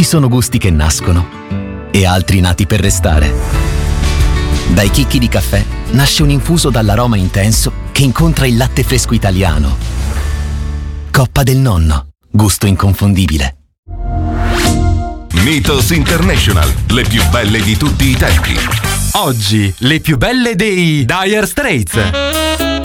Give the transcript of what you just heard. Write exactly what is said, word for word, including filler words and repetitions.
Ci sono gusti che nascono e altri nati per restare. Dai chicchi di caffè nasce un infuso dall'aroma intenso che incontra il latte fresco italiano. Coppa del Nonno, gusto inconfondibile. Mythos International, le più belle di tutti i tempi. Oggi, le più belle dei Dire Straits.